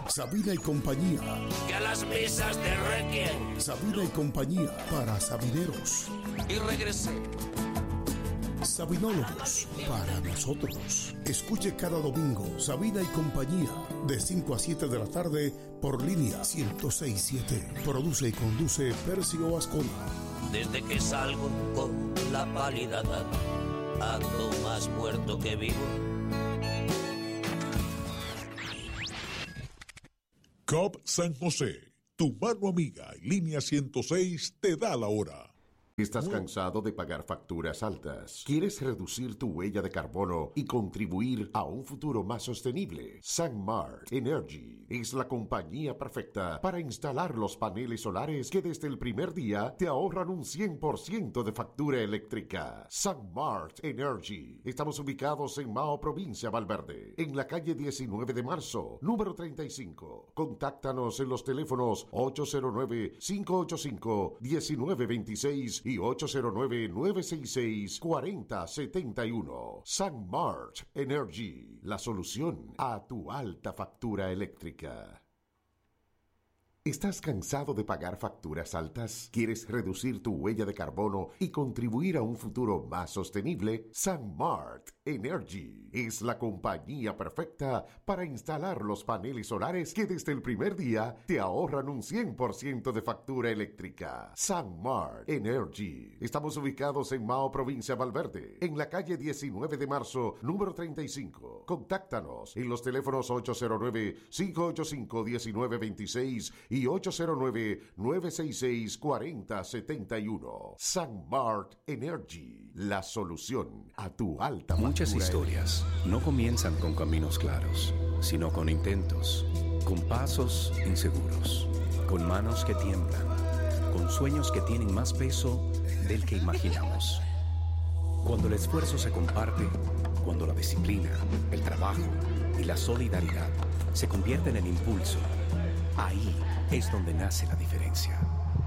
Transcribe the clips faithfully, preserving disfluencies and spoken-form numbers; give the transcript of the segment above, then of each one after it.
Sabina y compañía. Que a las misas te requien. Sabina y compañía para sabineros. Y regresé. Sabinólogos para nosotros. Escuche cada domingo Sabina y compañía de cinco a siete de la tarde por línea ciento seis punto siete. Produce y conduce Percio Ascona. Desde que salgo con la pálida edad, ando más muerto que vivo. Cobb San José, tu mano amiga y línea ciento seis te da la hora. ¿Estás cansado de pagar facturas altas? ¿Quieres reducir tu huella de carbono y contribuir a un futuro más sostenible? SunMart Energy es la compañía perfecta para instalar los paneles solares que desde el primer día te ahorran un cien por ciento de factura eléctrica. SunMart Energy. Estamos ubicados en Mao, provincia Valverde, en la calle diecinueve de marzo, número treinta y cinco. Contáctanos en los teléfonos ocho cero nueve, cinco ocho cinco, uno nueve dos seis y ocho cero nueve, nueve seis seis, cuatro cero siete uno. SunMart Energy, la solución a tu alta factura eléctrica. ¿Estás cansado de pagar facturas altas? ¿Quieres reducir tu huella de carbono y contribuir a un futuro más sostenible? SunMart Energy es la compañía perfecta para instalar los paneles solares que desde el primer día te ahorran un cien por ciento de factura eléctrica. SunMart Energy. Estamos ubicados en Mao, provincia Valverde, en la calle diecinueve de marzo, número treinta y cinco. Contáctanos en los teléfonos ocho cero nueve, cinco ocho cinco, uno nueve dos seis y ocho cero nueve, nueve seis seis, cuatro cero siete uno. SunMart Energy, la solución a tu alta factura. Muchas historias no comienzan con caminos claros, sino con intentos, con pasos inseguros, con manos que tiemblan, con sueños que tienen más peso del que imaginamos. Cuando el esfuerzo se comparte, cuando la disciplina, el trabajo y la solidaridad se convierten en impulso, ahí es donde nace la diferencia.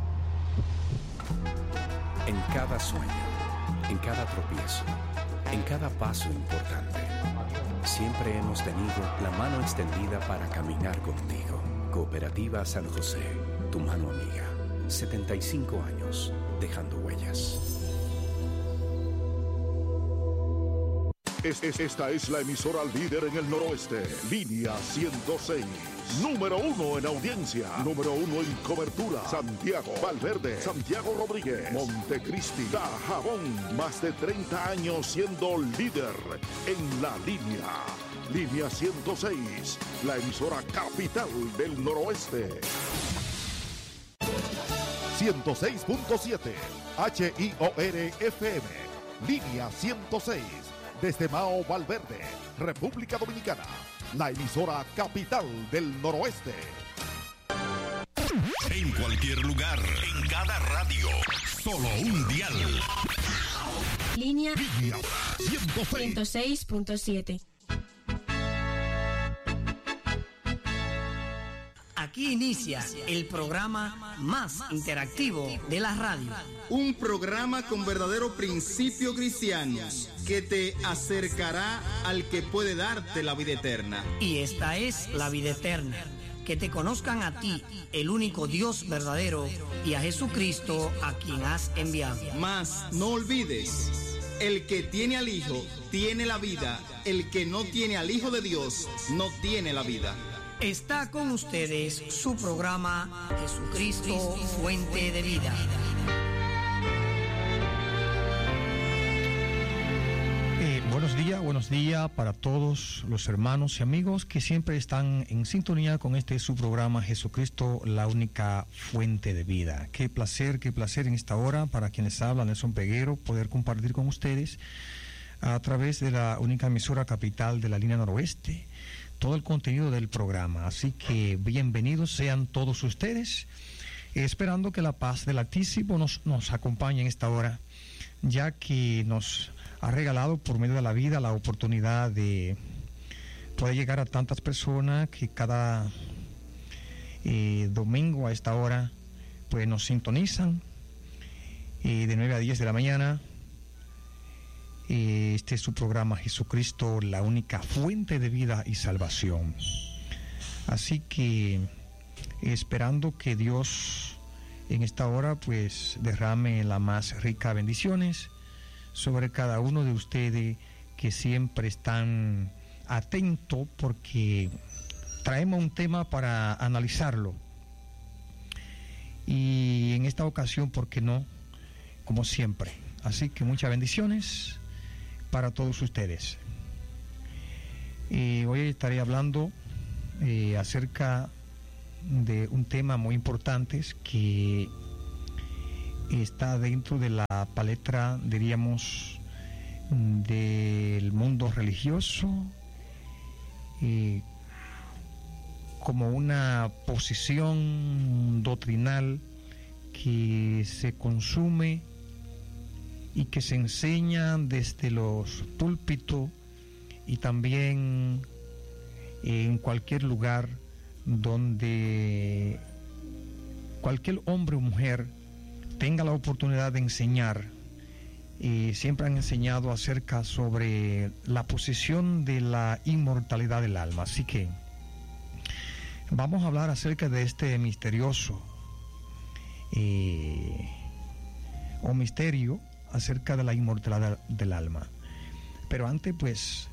En cada sueño, en cada tropiezo, en cada paso importante, siempre hemos tenido la mano extendida para caminar contigo. Cooperativa San José, tu mano amiga. setenta y cinco años dejando huellas. Es, es, esta es la emisora líder en el noroeste. Línea ciento seis. Número uno en audiencia. Número uno en cobertura. Santiago, Valverde, Santiago Rodríguez, Montecristi, Dajabón. Más de treinta años siendo líder en la línea. Línea ciento seis. La emisora capital del noroeste. ciento seis punto siete. H I O R F M. Línea ciento seis. Desde Mao, Valverde, República Dominicana, la emisora capital del noroeste. En cualquier lugar, en cada radio, solo un dial. Línea ciento seis punto siete. Aquí inicia el programa más interactivo de la radio. Un programa con verdadero principio cristiano que te acercará al que puede darte la vida eterna. Y esta es la vida eterna, que te conozcan a ti, el único Dios verdadero, y a Jesucristo a quien has enviado. Mas no olvides, el que tiene al Hijo tiene la vida, el que no tiene al Hijo de Dios no tiene la vida. Está con ustedes su programa Jesucristo, Fuente de Vida. Eh, buenos días, buenos días para todos los hermanos y amigos que siempre están en sintonía con este su programa Jesucristo, la única fuente de vida. Qué placer, qué placer en esta hora para quienes hablan, Nelson Peguero, poder compartir con ustedes a través de la única emisora capital de la línea noroeste todo el contenido del programa. Así que bienvenidos sean todos ustedes, esperando que la paz del Altísimo nos, nos acompañe en esta hora, ya que nos ha regalado por medio de la vida la oportunidad de poder llegar a tantas personas que cada eh, domingo a esta hora pues nos sintonizan eh, de nueve a diez de la mañana. Este es su programa Jesucristo, la única fuente de vida y salvación. Así que esperando que Dios en esta hora pues derrame las más ricas bendiciones sobre cada uno de ustedes que siempre están atentos, porque traemos un tema para analizarlo. Y en esta ocasión, ¿por qué no? Como siempre. Así que muchas bendiciones para todos ustedes. Eh, hoy estaré hablando eh, acerca de un tema muy importante que está dentro de la palestra, diríamos, del mundo religioso, eh, como una posición doctrinal que se consume y que se enseña desde los púlpitos y también en cualquier lugar donde cualquier hombre o mujer tenga la oportunidad de enseñar. Eh, siempre han enseñado acerca sobre la posesión de la inmortalidad del alma. Así que vamos a hablar acerca de este misterioso eh, o misterio acerca de la inmortalidad del alma. Pero antes, pues,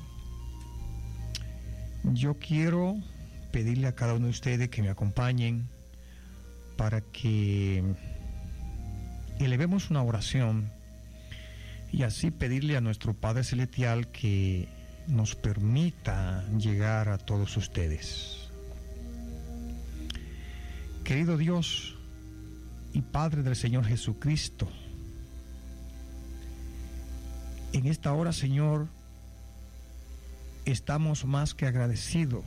yo quiero pedirle a cada uno de ustedes que me acompañen para que elevemos una oración y así pedirle a nuestro Padre Celestial que nos permita llegar a todos ustedes. Querido Dios y Padre del Señor Jesucristo, en esta hora, Señor, estamos más que agradecidos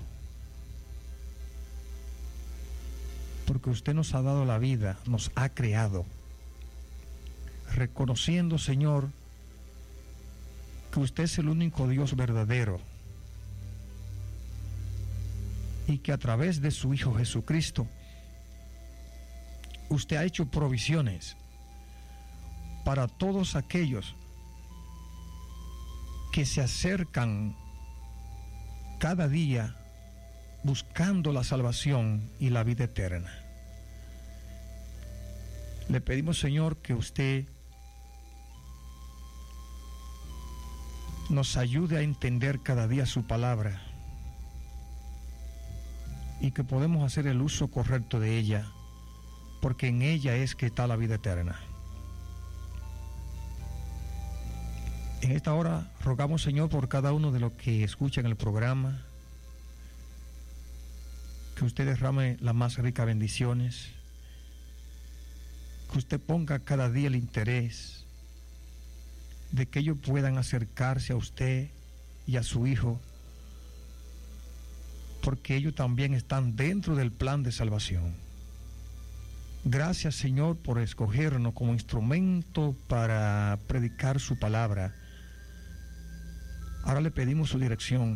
porque usted nos ha dado la vida, nos ha creado, reconociendo, Señor, que usted es el único Dios verdadero y que a través de su Hijo Jesucristo usted ha hecho provisiones para todos aquellos que se acercan cada día buscando la salvación y la vida eterna. Le pedimos, Señor, que usted nos ayude a entender cada día su palabra y que podemos hacer el uso correcto de ella, porque en ella es que está la vida eterna. En esta hora rogamos, Señor, por cada uno de los que escuchan el programa, que usted derrame las más ricas bendiciones, que usted ponga cada día el interés de que ellos puedan acercarse a usted y a su Hijo, porque ellos también están dentro del plan de salvación. Gracias, Señor, por escogernos como instrumento para predicar su palabra. Ahora le pedimos su dirección,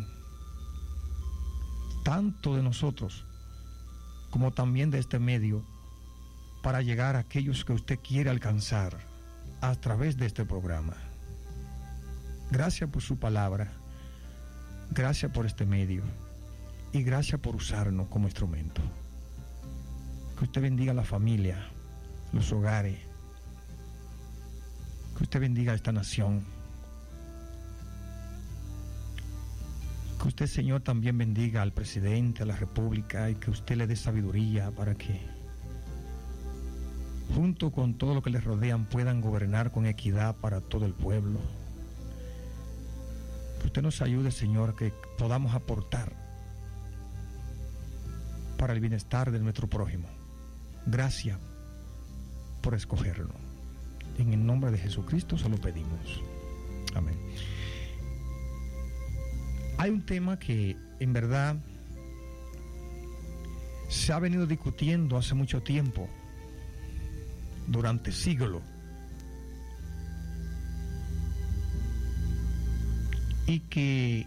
tanto de nosotros como también de este medio, para llegar a aquellos que usted quiere alcanzar a través de este programa. Gracias por su palabra, gracias por este medio y gracias por usarnos como instrumento. Que usted bendiga a la familia, los hogares, que usted bendiga a esta nación. Que usted, Señor, también bendiga al presidente, a la República, y que usted le dé sabiduría para que, junto con todo lo que les rodean, puedan gobernar con equidad para todo el pueblo. Que usted nos ayude, Señor, que podamos aportar para el bienestar de nuestro prójimo. Gracias por escogerlo. En el nombre de Jesucristo se lo pedimos. Amén. Hay un tema que en verdad se ha venido discutiendo hace mucho tiempo, durante siglos, y que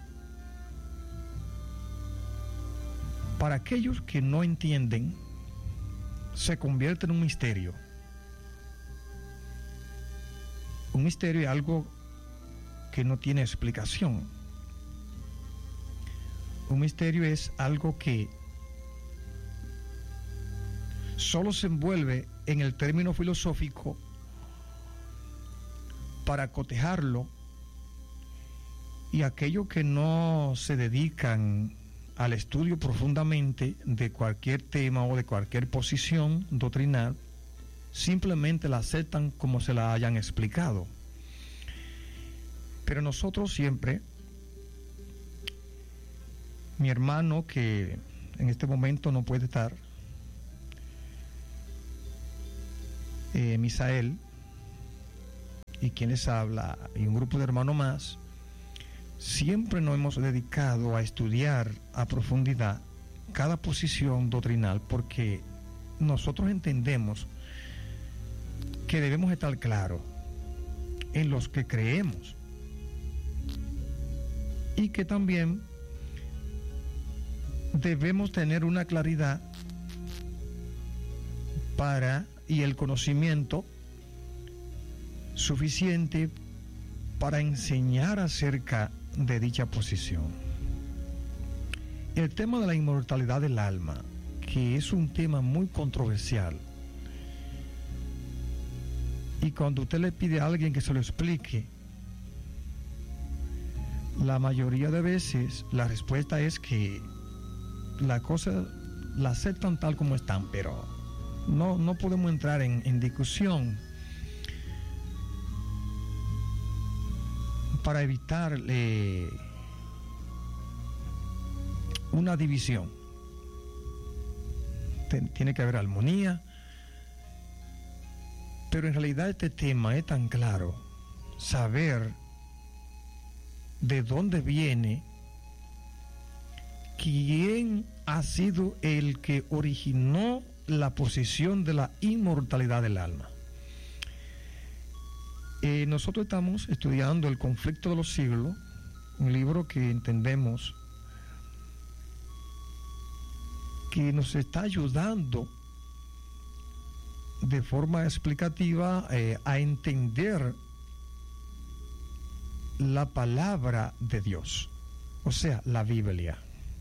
para aquellos que no entienden se convierte en un misterio. Un misterio es algo que no tiene explicación. Un misterio es algo que solo se envuelve en el término filosófico para cotejarlo, y aquellos que no se dedican al estudio profundamente de cualquier tema o de cualquier posición doctrinal simplemente la aceptan como se la hayan explicado. Pero nosotros siempre, mi hermano que en este momento no puede estar, eh, Misael, y quien les habla, y un grupo de hermanos más, siempre nos hemos dedicado a estudiar a profundidad cada posición doctrinal, porque nosotros entendemos que debemos estar claros en los que creemos, y que también debemos tener una claridad para y el conocimiento suficiente para enseñar acerca de dicha posición. El tema de la inmortalidad del alma, que es un tema muy controversial, y cuando usted le pide a alguien que se lo explique, la mayoría de veces la respuesta es que la cosa la aceptan tal como están, pero no, no podemos entrar en, en discusión para evitar eh, una división. Tiene que haber armonía, pero en realidad este tema es tan claro, saber de dónde viene, quién ha sido el que originó la posición de la inmortalidad del alma. Eh, nosotros estamos estudiando El conflicto de los siglos, un libro que entendemos que nos está ayudando de forma explicativa eh, a entender la palabra de Dios, o sea, la Biblia.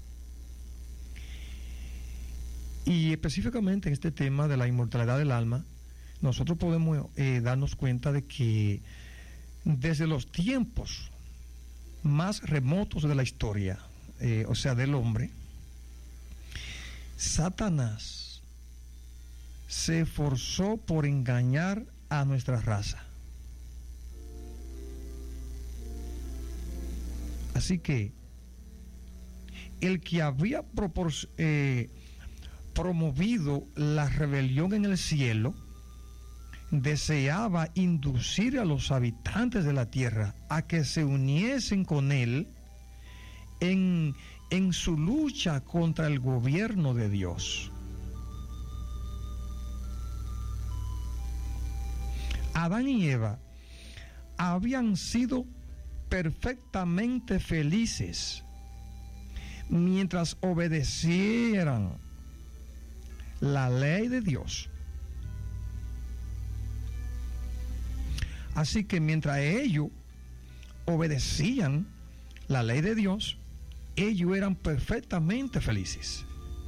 Y específicamente en este tema de la inmortalidad del alma, nosotros podemos eh, darnos cuenta de que desde los tiempos más remotos de la historia, eh, o sea, del hombre, Satanás se esforzó por engañar a nuestra raza. Así que el que había propor- eh, promovido la rebelión en el cielo deseaba inducir a los habitantes de la tierra a que se uniesen con él en, en su lucha contra el gobierno de Dios. Adán y Eva habían sido perfectamente felices mientras obedecieran la ley de Dios. Así que mientras ellos obedecían la ley de Dios, ellos eran perfectamente felices.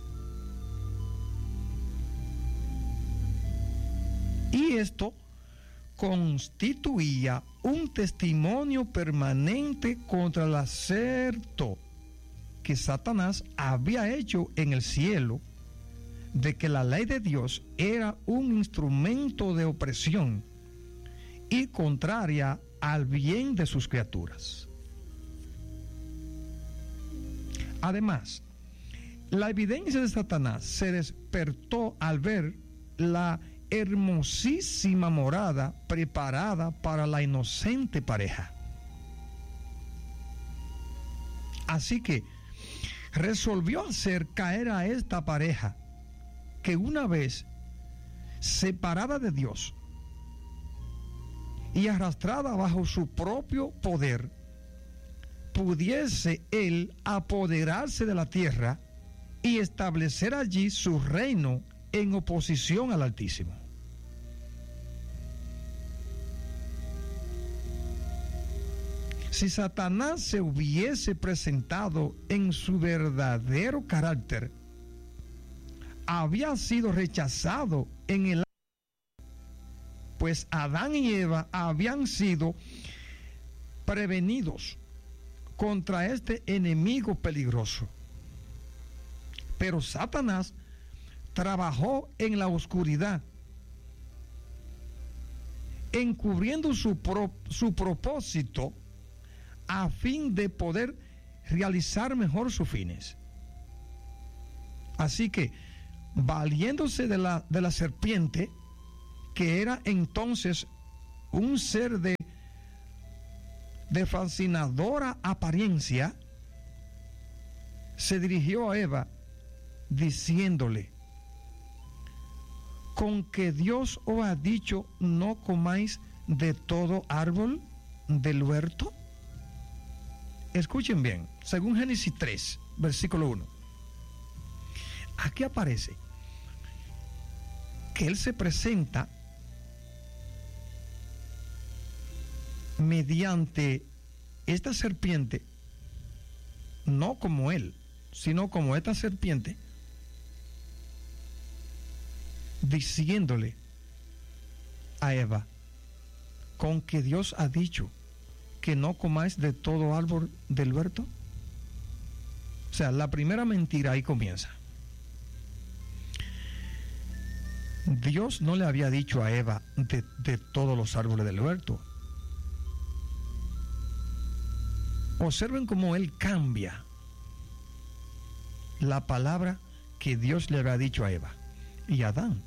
Y esto constituía un testimonio permanente contra el acerto que Satanás había hecho en el cielo de que la ley de Dios era un instrumento de opresión y contraria al bien de sus criaturas. Además, la evidencia de Satanás se despertó al ver la hermosísima morada preparada para la inocente pareja. Así que resolvió hacer caer a esta pareja que una vez separada de Dios y arrastrada bajo su propio poder, pudiese él apoderarse de la tierra y establecer allí su reino en oposición al Altísimo. Si Satanás se hubiese presentado en su verdadero carácter había sido rechazado en el pues Adán y Eva habían sido prevenidos contra este enemigo peligroso. Pero Satanás trabajó en la oscuridad, encubriendo su, pro, su propósito a fin de poder realizar mejor sus fines. Así que, valiéndose de la, de la serpiente, que era entonces un ser de, de fascinadora apariencia, se dirigió a Eva diciéndole: con que Dios os ha dicho no comáis de todo árbol del huerto. Escuchen bien, según Génesis tres, versículo uno, aquí aparece que él se presenta mediante esta serpiente, no como él, sino como esta serpiente, diciéndole a Eva: con que Dios ha dicho que no comáis de todo árbol del huerto. O sea, la primera mentira ahí comienza. Dios no le había dicho a Eva de, de todos los árboles del huerto. Observen cómo él cambia la palabra que Dios le había dicho a Eva y a Adán.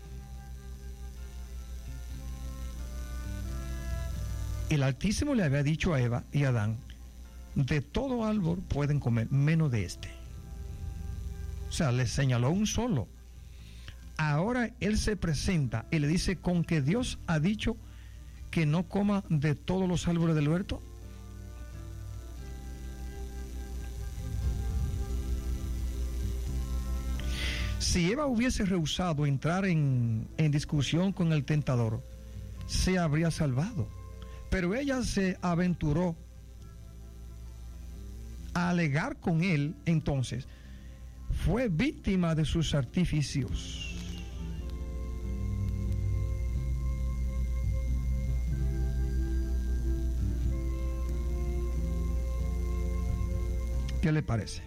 El Altísimo le había dicho a Eva y a Adán: de todo árbol pueden comer, menos de este. O sea, les señaló un solo. Ahora él se presenta y le dice: con que Dios ha dicho que no coma de todos los árboles del huerto. Si Eva hubiese rehusado entrar en, en discusión con el tentador, se habría salvado. Pero ella se aventuró a alegar con él, entonces fue víctima de sus artificios. ¿Qué le parece?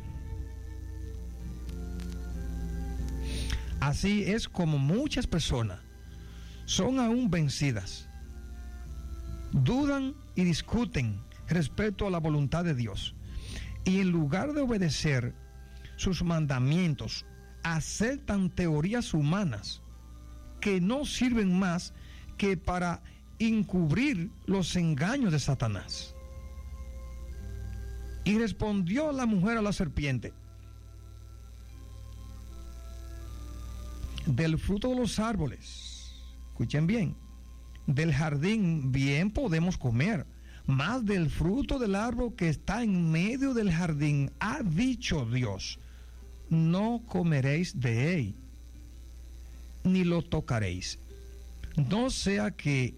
Así es como muchas personas son aún vencidas, dudan y discuten respecto a la voluntad de Dios, y en lugar de obedecer sus mandamientos, aceptan teorías humanas que no sirven más que para encubrir los engaños de Satanás. Y respondió la mujer a la serpiente: del fruto de los árboles, escuchen bien, del jardín bien podemos comer, mas del fruto del árbol que está en medio del jardín ha dicho Dios: no comeréis de él, ni lo tocaréis, no sea que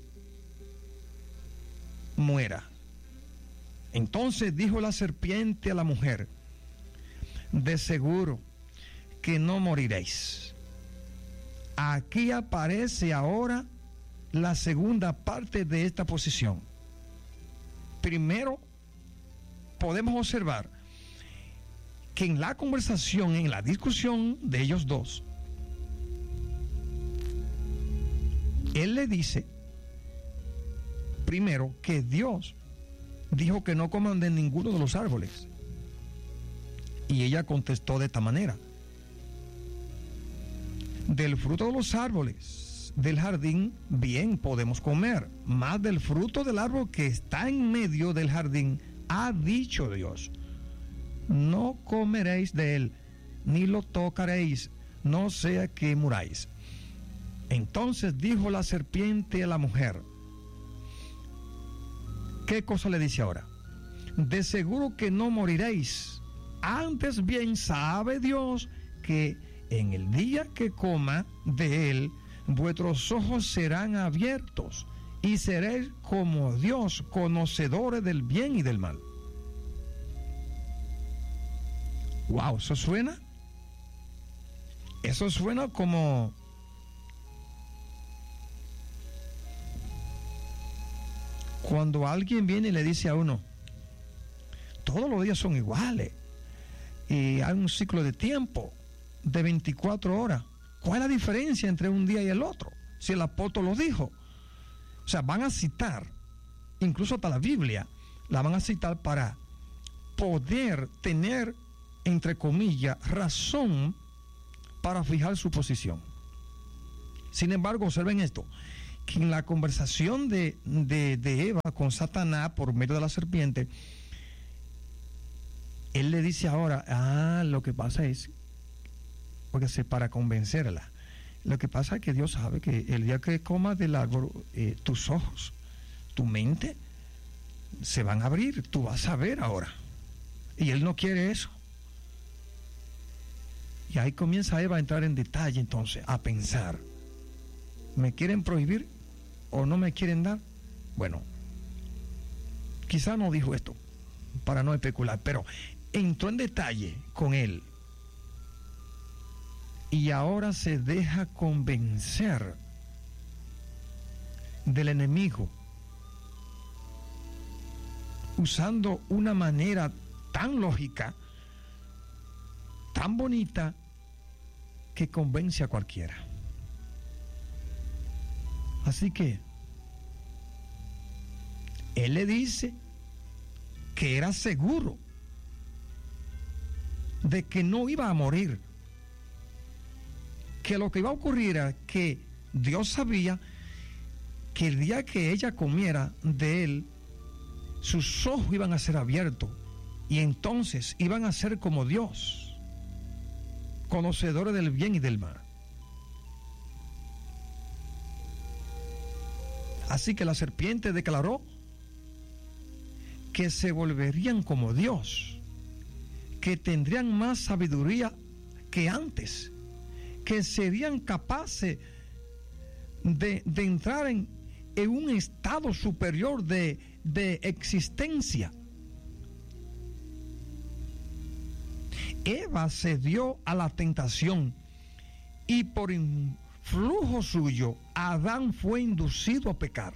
muera. Entonces dijo la serpiente a la mujer: de seguro que no moriréis. Aquí aparece ahora la segunda parte de esta posición. Primero, podemos observar que en la conversación, en la discusión de ellos dos, él le dice, primero, que Dios dijo que no coman de ninguno de los árboles. Y ella contestó de esta manera: del fruto de los árboles del jardín bien podemos comer, mas del fruto del árbol que está en medio del jardín ha dicho Dios: no comeréis de él, ni lo tocaréis, no sea que muráis. Entonces dijo la serpiente a la mujer, ¿qué cosa le dice ahora? De seguro que no moriréis, antes bien sabe Dios que en el día que coma de él, vuestros ojos serán abiertos y seréis como Dios, conocedores del bien y del mal. Wow, ¿eso suena? Eso suena como cuando alguien viene y le dice a uno, todos los días son iguales y hay un ciclo de tiempo de veinticuatro horas. ¿Cuál es la diferencia entre un día y el otro? Si el apóstol lo dijo. O sea, van a citar, incluso hasta la Biblia, la van a citar para poder tener, entre comillas, razón para fijar su posición. Sin embargo, observen esto, que en la conversación de, de, de Eva con Satanás por medio de la serpiente, él le dice ahora, ah, lo que pasa es, porque se para convencerla, lo que pasa es que Dios sabe que el día que comas del árbol, eh, tus ojos, tu mente, se van a abrir, tú vas a ver ahora. Y él no quiere eso. Y ahí comienza Eva a entrar en detalle entonces, a pensar, ¿me quieren prohibir o no me quieren dar? Bueno, quizá no dijo esto para no especular, pero entró en detalle con él y ahora se deja convencer del enemigo usando una manera tan lógica, tan bonita, que convence a cualquiera. Así que él le dice que era seguro de que no iba a morir, que lo que iba a ocurrir era que Dios sabía que el día que ella comiera de él, sus ojos iban a ser abiertos y entonces iban a ser como Dios, conocedores del bien y del mal. Así que la serpiente declaró que se volverían como Dios, que tendrían más sabiduría que antes, que serían capaces de, de entrar en, en un estado superior de, de existencia. Eva cedió a la tentación y por influjo suyo Adán fue inducido a pecar.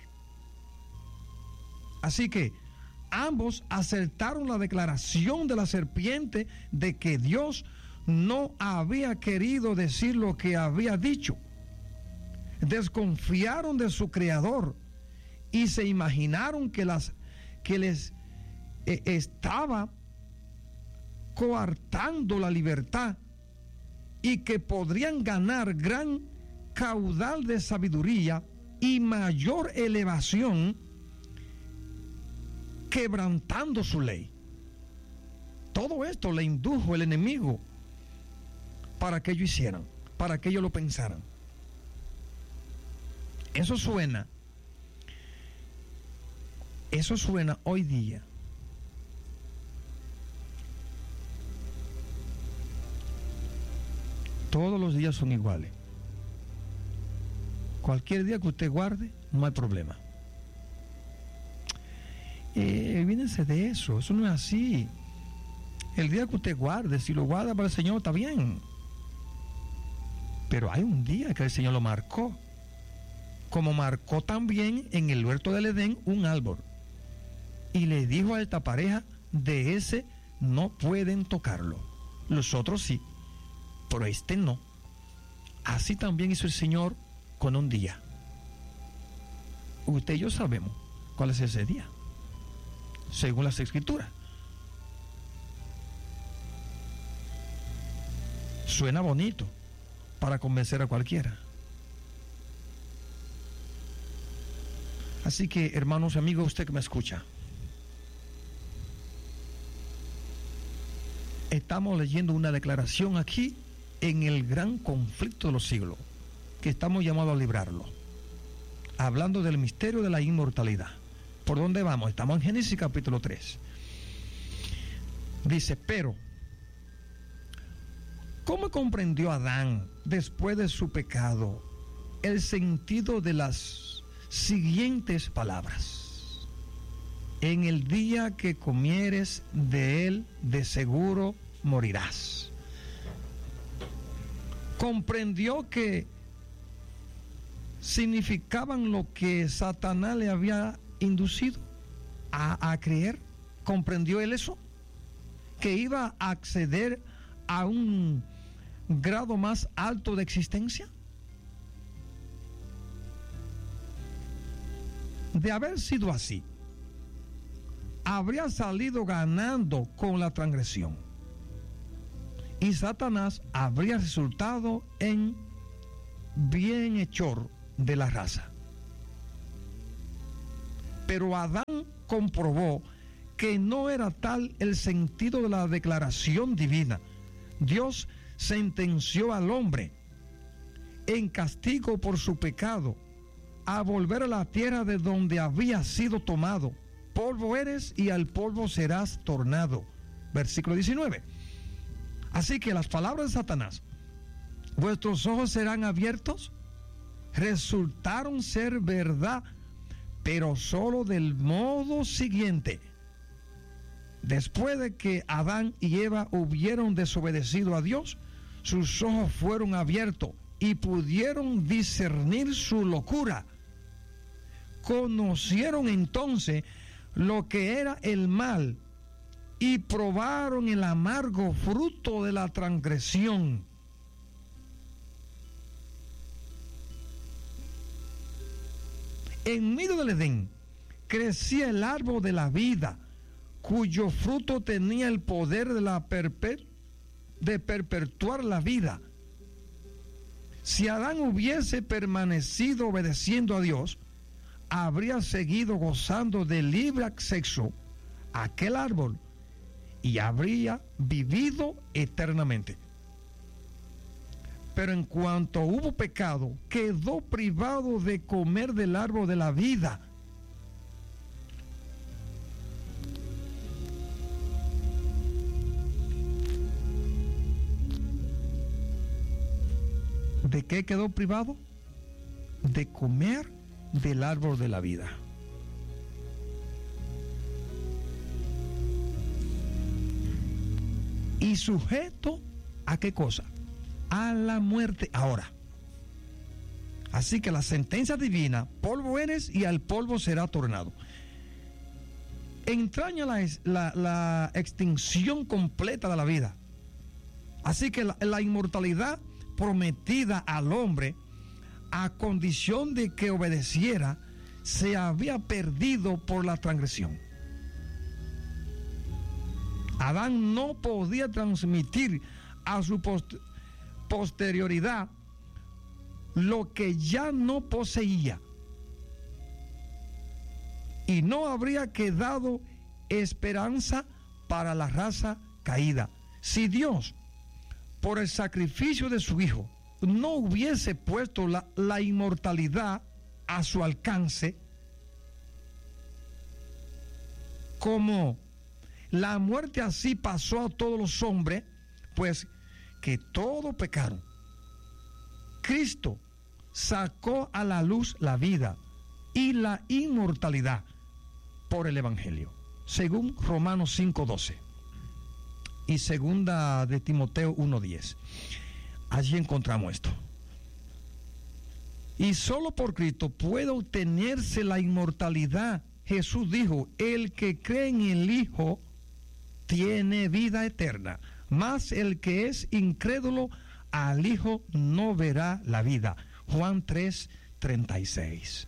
Así que ambos acertaron la declaración de la serpiente de que Dios no había querido decir lo que había dicho. Desconfiaron de su creador y se imaginaron que, las, que les eh, estaba coartando la libertad y que podrían ganar gran caudal de sabiduría y mayor elevación quebrantando su ley. Todo esto le indujo el enemigo para que ellos hicieran, para que ellos lo pensaran. Eso suena, eso suena hoy día todos los días son iguales. Cualquier día que usted guarde, no hay problema. Eh, olvídense de eso, eso no es así. El día que usted guarde, si lo guarda para el Señor, está bien. Pero hay un día que el Señor lo marcó, como marcó también en el huerto del Edén un árbol. Y le dijo a esta pareja, de ese no pueden tocarlo. Los otros sí, pero este no. Así también hizo el Señor con un día. Usted y yo sabemos cuál es ese día, según las Escrituras. Suena bonito para convencer a cualquiera. Así que, hermanos, amigos, usted que me escucha, estamos leyendo una declaración aquí en el gran conflicto de los siglos, que estamos llamados a librarlo, hablando del misterio de la inmortalidad. ¿Por dónde vamos? Estamos en Génesis capítulo tres. Dice, pero ¿cómo comprendió Adán, después de su pecado, el sentido de las siguientes palabras? En el día que comieres de él, de seguro morirás. comprendió que significaban lo que Satanás le había inducido a, a creer. ¿Comprendió él eso? Que iba a acceder a un grado más alto de existencia. De haber sido así, habría salido ganando con la transgresión y Satanás habría resultado en bienhechor de la raza. Pero Adán comprobó que no era tal el sentido de la declaración divina. Dios sentenció al hombre en castigo por su pecado a volver a la tierra de donde había sido tomado. Polvo eres y al polvo serás tornado. Versículo diecinueve. Así que las palabras de Satanás, vuestros ojos serán abiertos, resultaron ser verdad, pero solo del modo siguiente. Después de que Adán y Eva hubieron desobedecido a Dios, sus ojos fueron abiertos y pudieron discernir su locura. Conocieron entonces lo que era el mal y probaron el amargo fruto de la transgresión. En medio del Edén crecía el árbol de la vida, cuyo fruto tenía el poder de, la perpe- de perpetuar la vida. Si Adán hubiese permanecido obedeciendo a Dios, habría seguido gozando de libre acceso a aquel árbol y habría vivido eternamente. Pero en cuanto hubo pecado, quedó privado de comer del árbol de la vida. ¿De qué quedó privado? De comer del árbol de la vida. Y sujeto ¿a qué cosa? A la muerte ahora. Así que la sentencia divina, polvo eres y al polvo será tornado, entraña la, la, la extinción completa de la vida. Así que la, la inmortalidad prometida al hombre, a condición de que obedeciera, se había perdido por la transgresión. Adán no podía transmitir a su post- posterioridad lo que ya no poseía, y no habría quedado esperanza para la raza caída si Dios, por el sacrificio de su Hijo, no hubiese puesto la, la inmortalidad a su alcance. Como la muerte así pasó a todos los hombres, pues que todos pecaron. Cristo sacó a la luz la vida y la inmortalidad por el Evangelio, según Romanos cinco doce y segunda de Timoteo uno diez. Allí encontramos esto. Y solo por Cristo puede obtenerse la inmortalidad. Jesús dijo: el que cree en el Hijo tiene vida eterna, mas el que es incrédulo al Hijo no verá la vida. Juan tres treinta y seis.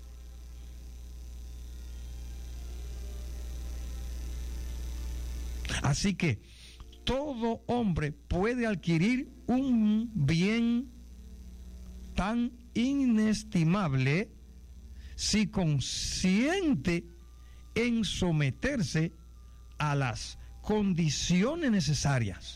Así que todo hombre puede adquirir un bien tan inestimable si consiente en someterse a las condiciones necesarias.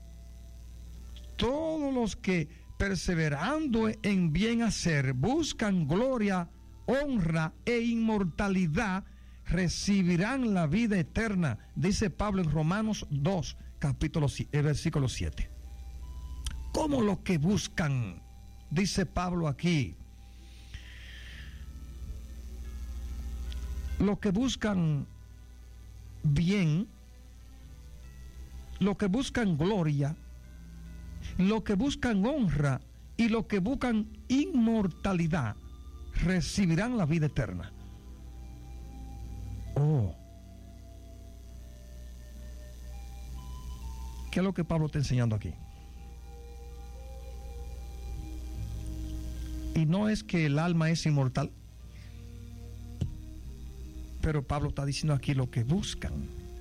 Todos los que, perseverando en bien hacer, buscan gloria, honra e inmortalidad, recibirán la vida eterna, dice Pablo en Romanos dos, capítulo, versículo siete. ¿Cómo los que buscan? Dice Pablo aquí, los que buscan bien, los que buscan gloria, los que buscan honra y los que buscan inmortalidad recibirán la vida eterna. Oh, ¿qué es lo que Pablo está enseñando aquí? Y no es que el alma es inmortal, pero Pablo está diciendo aquí lo que buscan.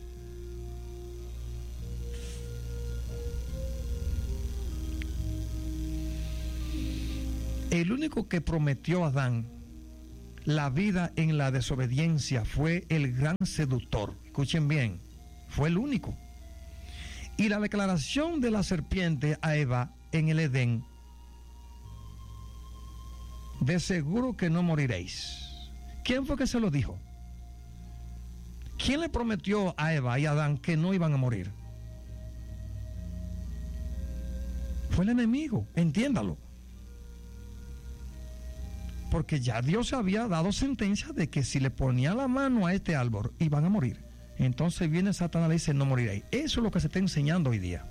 El único que prometió a Adán la vida en la desobediencia fue el gran seductor. Escuchen bien, fue el único. Y la declaración de la serpiente a Eva en el Edén: de seguro que no moriréis. ¿Quién fue que se lo dijo? ¿Quién le prometió a Eva y a Adán que no iban a morir? Fue el enemigo, entiéndalo. Porque ya Dios había dado sentencia de que si le ponía la mano a este árbol iban a morir. Entonces viene Satanás y le dice: no moriréis. Eso es lo que se está enseñando hoy día.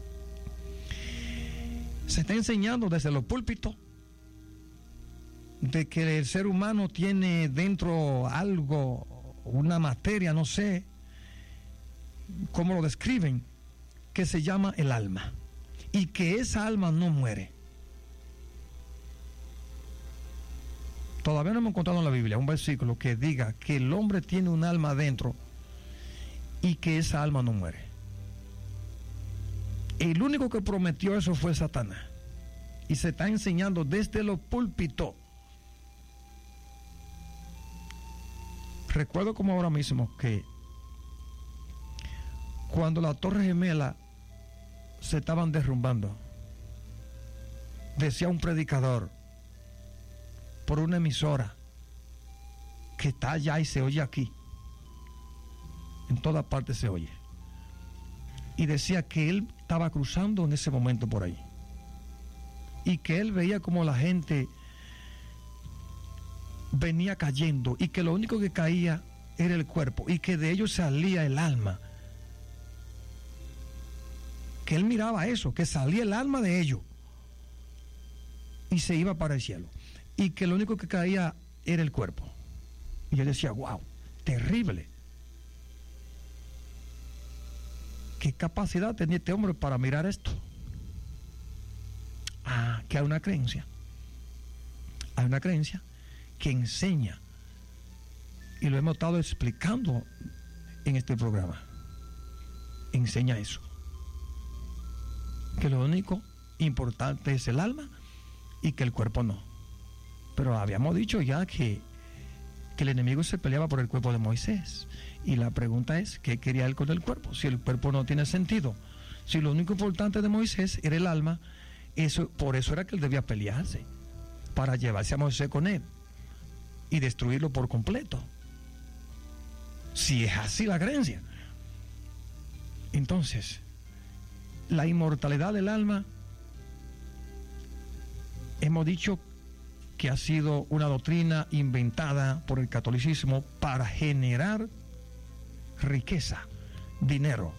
Se está enseñando desde los púlpitos de que el ser humano tiene dentro algo, una materia, no sé cómo lo describen, que se llama el alma, y que esa alma no muere. Todavía no hemos encontrado en la Biblia un versículo que diga que el hombre tiene un alma adentro y que esa alma no muere. El único que prometió eso fue Satanás, y se está enseñando desde los púlpitos. Recuerdo como ahora mismo que cuando las Torres Gemelas se estaban derrumbando, decía un predicador por una emisora que está allá y se oye aquí, en todas partes se oye, y decía que él estaba cruzando en ese momento por ahí y que él veía como la gente venía cayendo y que lo único que caía era el cuerpo y que de ellos salía el alma, que él miraba eso, que salía el alma de ellos y se iba para el cielo, y que lo único que caía era el cuerpo. Y yo decía: wow, terrible. ¿Qué capacidad tenía este hombre para mirar esto? Ah, que hay una creencia. Hay una creencia que enseña, y lo hemos estado explicando en este programa. Enseña eso, que lo único importante es el alma y que el cuerpo no. Pero habíamos dicho ya que, que el enemigo se peleaba por el cuerpo de Moisés, y la pregunta es: ¿qué quería él con el cuerpo? Si el cuerpo no tiene sentido, si lo único importante de Moisés era el alma, eso, por eso era que él debía pelearse, para llevarse a Moisés con él y destruirlo por completo, si es así la creencia. Entonces, la inmortalidad del alma, hemos dicho que ha sido una doctrina inventada por el catolicismo para generar riqueza, dinero.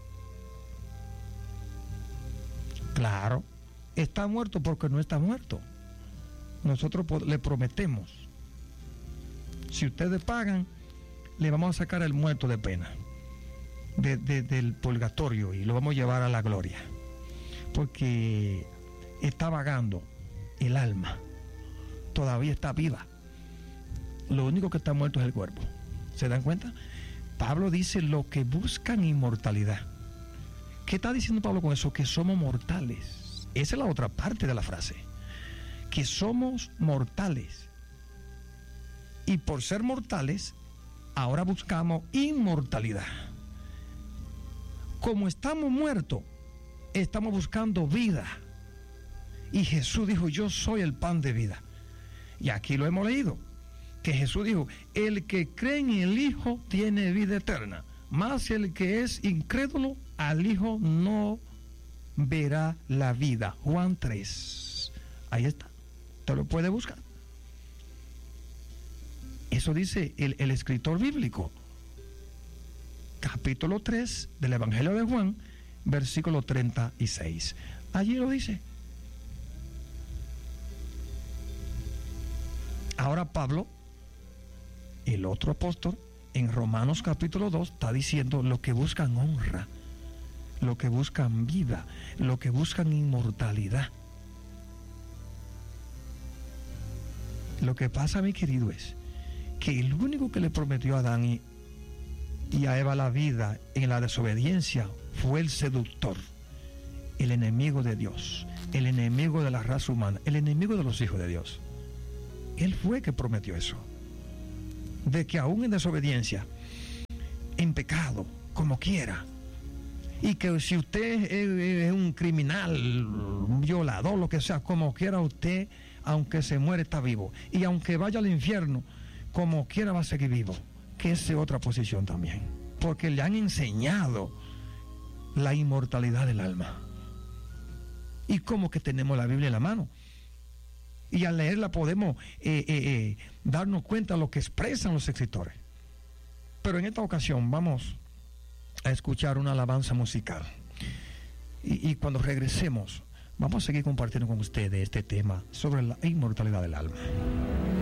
Claro, está muerto porque no está muerto. Nosotros le prometemos: si ustedes pagan, le vamos a sacar el muerto de pena, de, de, del purgatorio, y lo vamos a llevar a la gloria, porque está vagando el alma, todavía está viva. Lo único que está muerto es el cuerpo. ¿Se dan cuenta? Pablo dice: lo que buscan inmortalidad. ¿Qué está diciendo Pablo con eso? Que somos mortales. Esa es la otra parte de la frase, que somos mortales, y por ser mortales ahora buscamos inmortalidad. Como estamos muertos, estamos buscando vida, y Jesús dijo: yo soy el pan de vida. Y aquí lo hemos leído, que Jesús dijo: el que cree en el Hijo tiene vida eterna, mas el que es incrédulo al Hijo no verá la vida. Juan tres. Ahí está, te lo puedes buscar. Eso dice el, el escritor bíblico, capítulo tres del Evangelio de Juan, versículo treinta y seis. Allí lo dice. Ahora Pablo, el otro apóstol, en Romanos capítulo dos, está diciendo lo que buscan honra, lo que buscan vida, lo que buscan inmortalidad. Lo que pasa, mi querido, es que el único que le prometió a Adán y, y a Eva la vida en la desobediencia fue el seductor, el enemigo de Dios, el enemigo de la raza humana, el enemigo de los hijos de Dios. Él fue que prometió eso, de que aún en desobediencia, en pecado, como quiera, y que si usted es, es un criminal, un violador, lo que sea, como quiera usted, aunque se muere está vivo, y aunque vaya al infierno, como quiera va a seguir vivo, que esa es otra posición también, porque le han enseñado la inmortalidad del alma. Y como que tenemos la Biblia en la mano, y al leerla podemos eh, eh, eh, darnos cuenta de lo que expresan los escritores. Pero en esta ocasión vamos a escuchar una alabanza musical, y, y cuando regresemos vamos a seguir compartiendo con ustedes este tema sobre la inmortalidad del alma.